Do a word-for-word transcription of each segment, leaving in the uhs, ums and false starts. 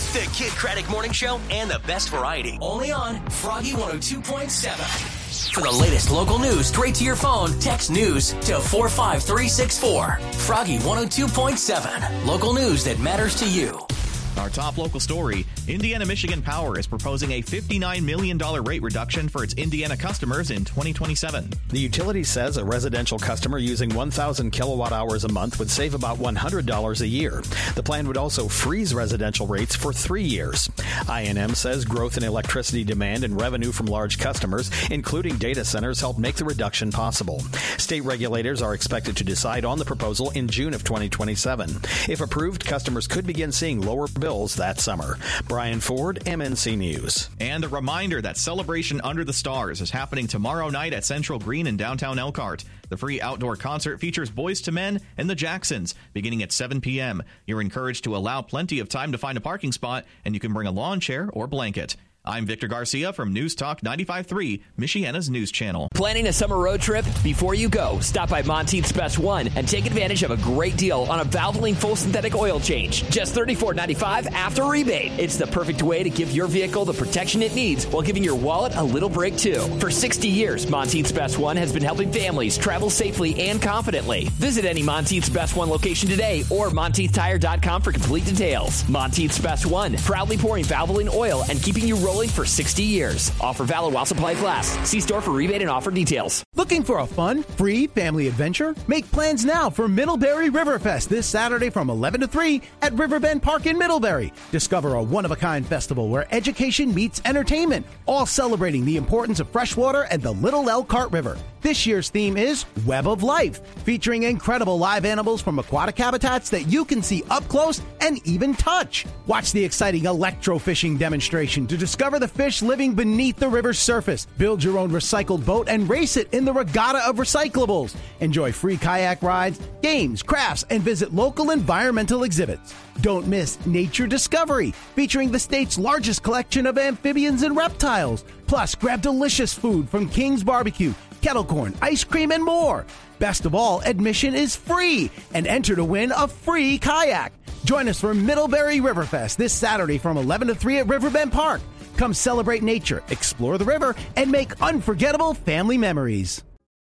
The Kid Craddock Morning Show and the best variety. Only on Froggy one oh two point seven. For the latest local news straight to your phone, text news to four five three six four. Froggy one oh two point seven. Local news that matters to you. Our top local story, Indiana Michigan Power is proposing a fifty-nine million dollars rate reduction for its Indiana customers in twenty twenty-seven. The utility says a residential customer using one thousand kilowatt hours a month would save about one hundred dollars a year. The plan would also freeze residential rates for three years. I N M says growth in electricity demand and revenue from large customers, including data centers, helped make the reduction possible. State regulators are expected to decide on the proposal in June of twenty twenty-seven. If approved, customers could begin seeing lower bills that summer. Brian Ford, M N C News. And a reminder that Celebration Under the Stars is happening tomorrow night at Central Green in downtown Elkhart. The free outdoor concert features Boyz two Men and the Jacksons, beginning at seven p.m. You're encouraged to allow plenty of time to find a parking spot, and you can bring a lawn chair or blanket. I'm Victor Garcia from News Talk ninety-five point three, Michiana's news channel. Planning a summer road trip? Before you go, stop by Monteith's Best One and take advantage of a great deal on a Valvoline full synthetic oil change. Just thirty-four ninety-five after rebate. It's the perfect way to give your vehicle the protection it needs while giving your wallet a little break, too. For sixty years, Monteith's Best One has been helping families travel safely and confidently. Visit any Monteith's Best One location today or Monteith Tire dot com for complete details. Monteith's Best One, proudly pouring Valvoline oil and keeping you rolling for sixty years. Offer valid while supplies last. See store for rebate and offer details. Looking for a fun, free family adventure? Make plans now for Middlebury Riverfest this Saturday from eleven to three at Riverbend Park in Middlebury. Discover a one-of-a-kind festival where education meets entertainment, all celebrating the importance of freshwater and the Little Elkhart River. This year's theme is Web of Life, featuring incredible live animals from aquatic habitats that you can see up close and even touch. Watch the exciting electrofishing demonstration to discover the fish living beneath the river's surface. Build your own recycled boat and race it in the regatta of recyclables. Enjoy free kayak rides, games, crafts, and visit local environmental exhibits. Don't miss Nature Discovery, featuring the state's largest collection of amphibians and reptiles. Plus, grab delicious food from King's Barbecue, kettle corn, ice cream, and more. Best of all, admission is free, and enter to win a free kayak. Join us for Middlebury Riverfest this Saturday from eleven to three at Riverbend Park. Come celebrate nature, explore the river, and make unforgettable family memories.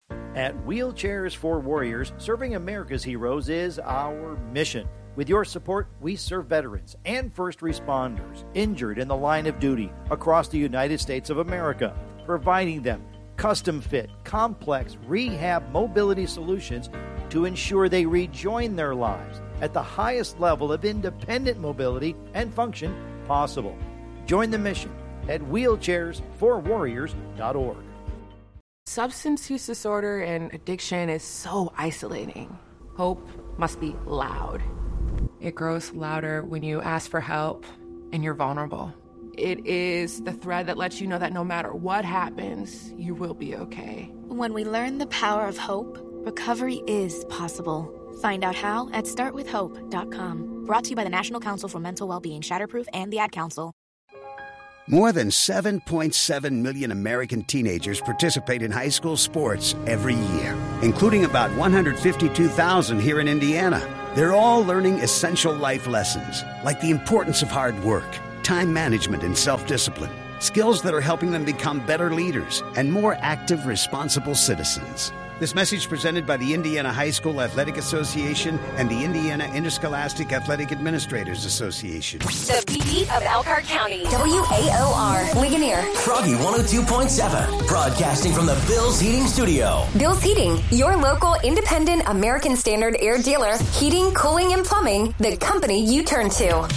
At Wheelchairs for Warriors, serving America's heroes is our mission. With your support, we serve veterans and first responders injured in the line of duty across the United States of America, providing them custom-fit, complex rehab mobility solutions to ensure they rejoin their lives at the highest level of independent mobility and function possible. Join the mission at wheelchairs for warriors dot org. Substance use disorder and addiction is so isolating. Hope must be loud. It grows louder when you ask for help and you're vulnerable. It is the thread that lets you know that no matter what happens, you will be okay. When we learn the power of hope, recovery is possible. Find out how at start with hope dot com. Brought to you by the National Council for Mental Wellbeing, Shatterproof, and the Ad Council. More than seven point seven million American teenagers participate in high school sports every year, including about one hundred fifty-two thousand here in Indiana. They're all learning essential life lessons, like the importance of hard work, time management, and self-discipline, skills that are helping them become better leaders and more active, responsible citizens. This message presented by the Indiana High School Athletic Association and the Indiana Interscholastic Athletic Administrators Association. The beat of Elkhart County. W A O R. Ligonier. Froggy one oh two point seven. Broadcasting from the Bill's Heating Studio. Bill's Heating, your local independent American Standard air dealer. Heating, cooling, and plumbing. The company you turn to.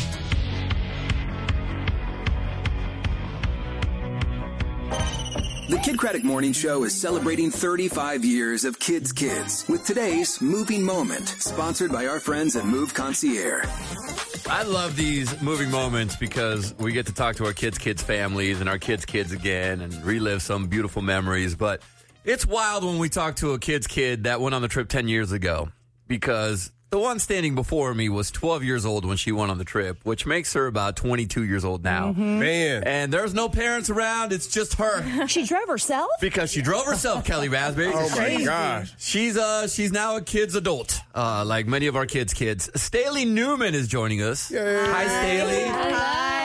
The Kid Craddock Morning Show is celebrating thirty-five years of Kids Kids with today's Moving Moment, sponsored by our friends at Move Concierge. I love these moving moments because we get to talk to our kids' kids' families and our kids' kids again and relive some beautiful memories. But it's wild when we talk to a kid's kid that went on the trip ten years ago, because the one standing before me was twelve years old when she went on the trip, which makes her about twenty-two years old now. Mm-hmm. Man. And there's no parents around. It's just her. She drove herself? Because she drove herself, Kelly Raspberry. Oh, my gosh. She's uh she's now a kid's adult, uh, like many of our kids' kids. Staley Newman is joining us. Yay. Hi, Staley. Hi.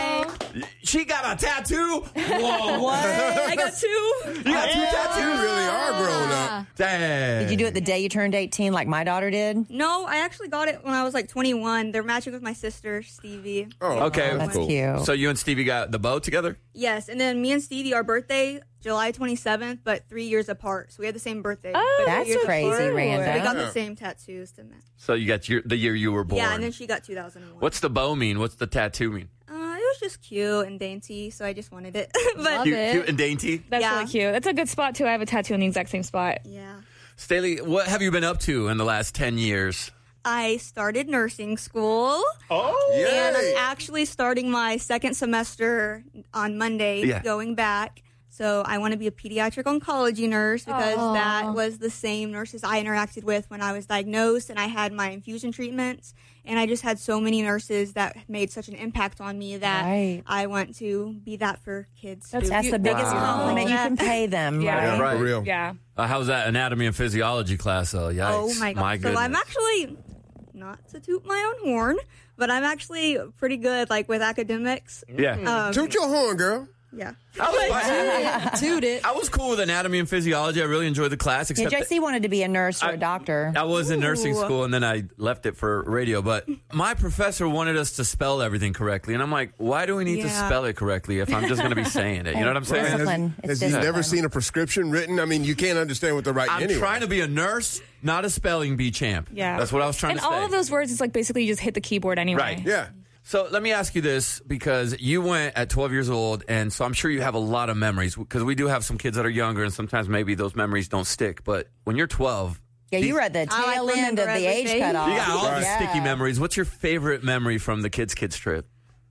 She got a tattoo? Whoa. What? I got two. You got two Yeah. tattoos? You really are grown up. Dang. Did you do it the day you turned eighteen like my daughter did? No, I actually got it when I was like twenty-one. They're matching with my sister, Stevie. Oh, okay. Oh, that's cool. cute. So you and Stevie got the bow together? Yes, and then me and Stevie, our birthday, July twenty-seventh, but three years apart. So we had the same birthday. Oh, but three that's years crazy, apart. random. We got Yeah. the same tattoos. Didn't it? So you got your, the year you were born. Yeah, and then she got two thousand one. What's the bow mean? What's the tattoo mean? Uh, it was just cute and dainty, so I just wanted it. but Cute, cute and dainty? That's Yeah. really cute. That's a good spot, too. I have a tattoo in the exact same spot. Yeah. Staley, what have you been up to in the last ten years? I started nursing school. Oh, And I'm actually starting my second semester on Monday, Yeah. going back. So I want to be a pediatric oncology nurse because Aw. that was the same nurses I interacted with when I was diagnosed and I had my infusion treatments. And I just had so many nurses that made such an impact on me that Right. I want to be that for kids. That's, too. that's the biggest Wow. compliment you can pay them, Yeah. right? Yeah, right. For real. Yeah. Uh, how's that anatomy and physiology class? Oh, yikes. Oh my god! My so goodness. I'm actually, not to toot my own horn, but I'm actually pretty good, like with academics. Yeah. Um, Toot your horn, girl. yeah. I was, Toot it. I was cool with anatomy and physiology. I really enjoyed the class. Yeah, Except J that- C wanted to be a nurse or a doctor. I was in nursing Ooh. school and then I left it for radio. But my professor wanted us to spell everything correctly. And I'm like, why do we need to Yeah. spell it correctly if I'm just going to be saying it? You know what I'm saying? Discipline. It's Has he discipline. never seen a prescription written? I mean, you can't understand what they're writing I'm anyway. trying to be a nurse, not a spelling bee champ. Yeah. That's what I was trying And to say. all of those words, it's like basically you just hit the keyboard anyway. Right. Yeah. So let me ask you this, because you went at twelve years old, and so I'm sure you have a lot of memories, because we do have some kids that are younger, and sometimes maybe those memories don't stick. But when you're twelve, Yeah, you were at the I, like, tail end of remember the age everything. cutoff. you got all the Yeah. sticky memories. What's your favorite memory from the Kids Kids trip?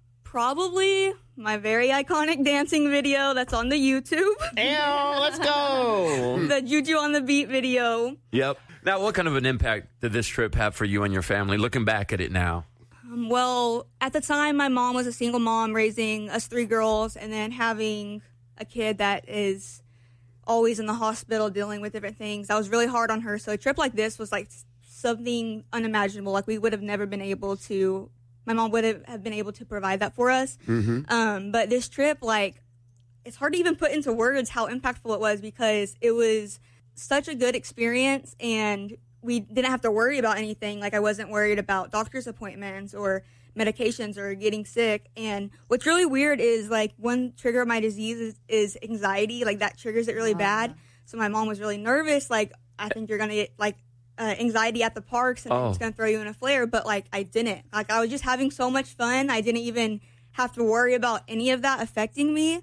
Probably my very iconic dancing video that's on the YouTube. Ew, let's go. The Juju on the Beat video. Yep. Now, what kind of an impact did this trip have for you and your family, looking back at it now? Um, well, at the time, my mom was a single mom raising us three girls, and then having a kid that is always in the hospital dealing with different things. That was really hard on her. So a trip like this was like something unimaginable. Like we would have never been able to. My mom would have been able to provide that for us. Mm-hmm. Um, but this trip, like, it's hard to even put into words how impactful it was because it was such a good experience and we didn't have to worry about anything. Like, I wasn't worried about doctor's appointments or medications or getting sick. And what's really weird is, like, one trigger of my disease is, is anxiety. Like, that triggers it really bad. So my mom was really nervous. Like, I think you're going to get, like, Uh, anxiety at the parks and Oh. it's going to throw you in a flare, but like I didn't. Like I was just having so much fun. I didn't even have to worry about any of that affecting me.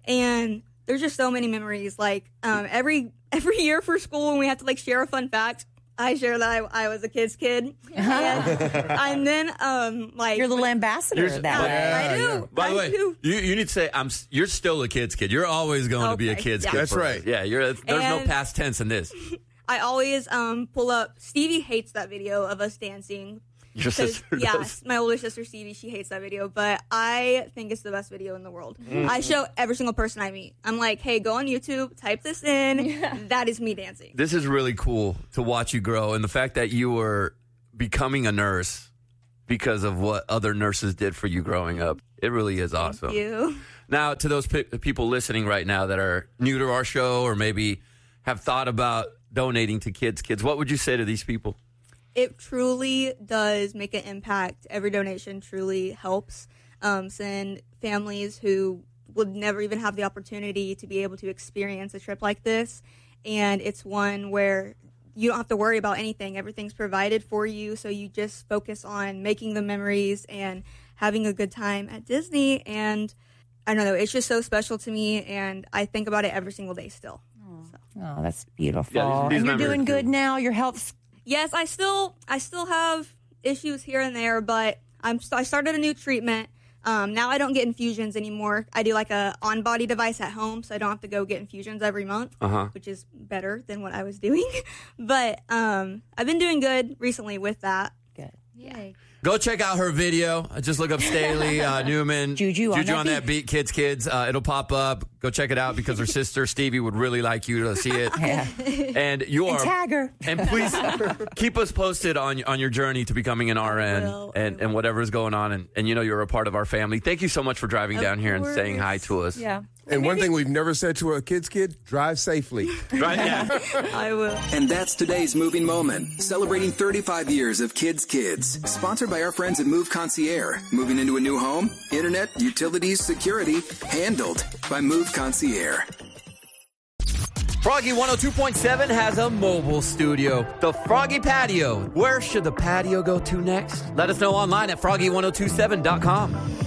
And there's just so many memories. Like um, every every year for school when we have to like share a fun fact, I share that I, I was a kid's kid. And, and then um, like You're the little ambassador You're- of that. I, I do. By the I way, do. you, you need to say I'm. s- You're still a kid's kid. You're always going to be a Okay, kid's yeah. kid. That's for us. right. Yeah, you're. There's no And- past tense in this. I always um, pull up. Stevie hates that video of us dancing. Your 'Cause, sister yeah, does. my older sister Stevie, she hates that video, but I think it's the best video in the world. Mm. I show every single person I meet. I'm like, hey, go on YouTube, type this in. That is me dancing. This is really cool to watch you grow, and the fact that you were becoming a nurse because of what other nurses did for you growing up. It really is awesome. Thank you. Now, to those pe- people listening right now that are new to our show or maybe have thought about donating to Kids Kids, what would you say to these people? It truly does make an impact. Every donation truly helps. Um, send families who would never even have the opportunity to be able to experience a trip like this. And it's one where you don't have to worry about anything. Everything's provided for you. So you just focus on making the memories and having a good time at Disney. And I don't know, it's just so special to me. And I think about it every single day still. Oh, that's beautiful. Yeah, these- these and you're memories doing are good cool. now. Your health's Yes, I still I still have issues here and there, but I'm st- I started a new treatment. Um, now I don't get infusions anymore. I do like a on-body device at home, so I don't have to go get infusions every month, Uh-huh. which is better than what I was doing. But um, I've been doing good recently with that. good. Yeah. Go check out her video. Just look up Staley uh, Newman. Juju on Juju that on that beat. Kids, kids. Uh, it'll pop up. Go check it out because her sister Stevie would really like you to see it. Yeah. And you And are. tag her. And please keep us posted on on your journey to becoming an R N will, and, and whatever's going on. And, and you know you're a part of our family. Thank you so much for driving Of down here and course. saying hi to us. Yeah. And one thing we've never said to a kid's kid, drive safely. Right? Yeah. I will. And that's today's moving moment, celebrating thirty-five years of Kids Kids. Sponsored by our friends at Move Concierge. Moving into a new home? Internet, utilities, security, handled by Move Concierge. Froggy one oh two point seven has a mobile studio, the Froggy Patio. Where should the patio go to next? Let us know online at froggy ten twenty-seven dot com.